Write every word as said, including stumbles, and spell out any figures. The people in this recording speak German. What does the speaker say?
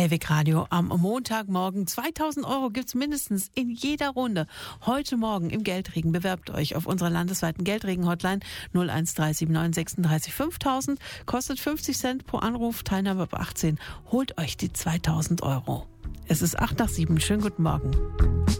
Hellwig Radio am Montagmorgen. zweitausend Euro gibt's mindestens in jeder Runde. Heute Morgen im Geldregen. Bewerbt euch auf unserer landesweiten Geldregen-Hotline null eins drei sieben neun sechsunddreißig fünftausend. Kostet fünfzig Cent pro Anruf. Teilnahme ab achtzehn. Holt euch die zweitausend Euro. Es ist acht nach sieben. Schönen guten Morgen.